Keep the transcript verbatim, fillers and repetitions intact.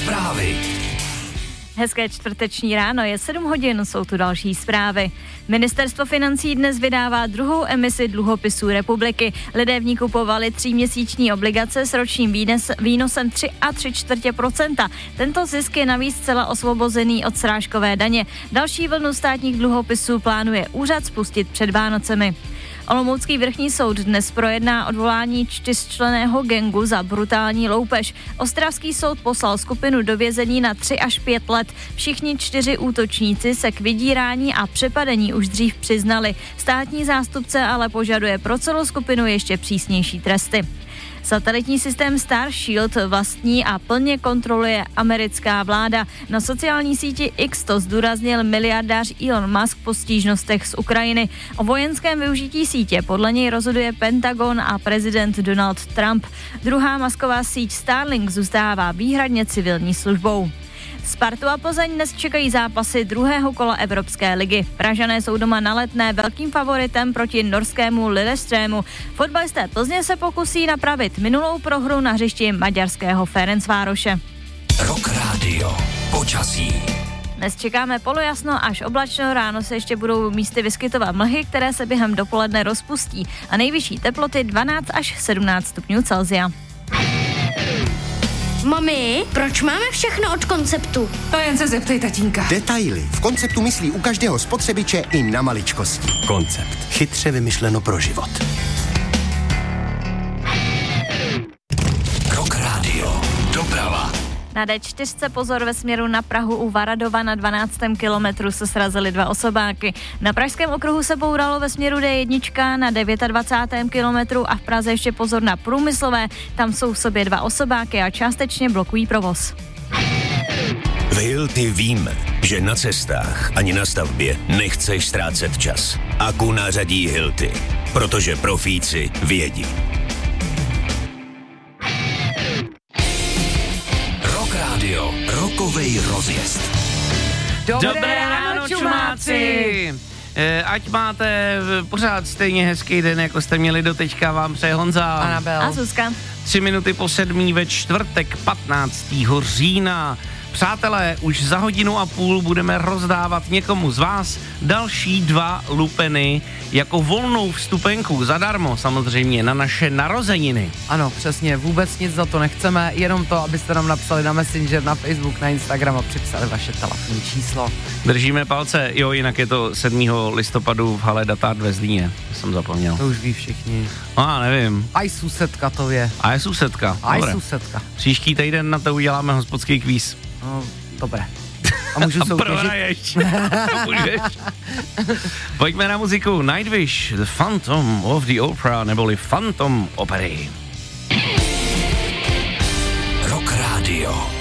Zprávy. Hezké čtvrteční ráno, je sedm hodin, jsou tu další zprávy. Ministerstvo financí dnes vydává druhou emisi dluhopisů republiky. Lidé v ní kupovali tříměsíční obligace s ročním výnes, výnosem tři a tři čtvrtě procenta. Tento zisk je navíc zcela osvobozený od srážkové daně. Další vlnu státních dluhopisů plánuje úřad spustit před Vánocemi. Olomoucký vrchní soud dnes projedná odvolání čtyřčlenného gangu za brutální loupež. Ostravský soud poslal skupinu do vězení na tři až pět let. Všichni čtyři útočníci se k vydírání a přepadení už dřív přiznali. Státní zástupce ale požaduje pro celou skupinu ještě přísnější tresty. Satelitní systém Starshield vlastní a plně kontroluje americká vláda. Na sociální síti X to zdůraznil miliardář Elon Musk po stížnostech z Ukrajiny. O vojenském využití sítě podle něj rozhoduje Pentagon a prezident Donald Trump. Druhá Musková síť Starlink zůstává výhradně civilní službou. Spartu a Plzeň dnes čekají zápasy druhého kola Evropské ligy. Pražané jsou doma na Letné velkým favoritem proti norskému Lillestrému. Fotbalisté Plzně se pokusí napravit minulou prohru na hřišti maďarského Ferencvároše. Rock Radio. Počasí. Dnes čekáme polojasno až oblačno, ráno se ještě budou místy vyskytovat mlhy, které se během dopoledne rozpustí a nejvyšší teploty dvanáct až sedmnáct stupňů Celsia. Mami, proč máme všechno od Konceptu? To jen se zeptej tatínka. Detaily. V Konceptu myslí u každého spotřebiče i na maličkosti. Koncept. Chytře vymyšleno pro život. Rock Radio. Doprava. Na dé čtyři pozor ve směru na Prahu u Varadova na dvanáctém kilometru se srazily dva osobáky. Na pražském okruhu se bouralo ve směru dé jedna na dvacátém devátém kilometru a v Praze ještě pozor na Průmyslové. Tam jsou v sobě dva osobáky a částečně blokují provoz. V Hilti víme, že na cestách ani na stavbě nechceš ztrácet čas. Aku nářadí Hilti, protože profíci vědí. Radio, rokovej rozjezd. Dobré, Dobré ráno, čumáci! E, ať máte pořád stejně hezký den, jako jste měli doteďka, vám přeje Honza. Anabel. A Zuzka. Tři minuty po sedmí ve čtvrtek patnáctého října. Přátelé, už za hodinu a půl budeme rozdávat někomu z vás další dva lupeny jako volnou vstupenku zadarmo, samozřejmě na naše narozeniny. Ano, přesně, vůbec nic za to nechceme, jenom to, abyste nám napsali na Messenger, na Facebook, na Instagram a připsali vaše telefonní číslo. Držíme palce, jo, jinak je to sedmého listopadu v hale Datard ve Zlíně, jsem zapomněl. To už ví všichni. No, já nevím. Aj sousedka to je. A je sousedka. Aj Dobré. sousedka. Příští týden na to uděláme hospodský kvíz. No, dobré. A můžu soutěžit? Prohraješ. Můžeš. Pojďme na muziku. Nightwish, The Phantom of the Opera, neboli Phantom opery. Rock Radio.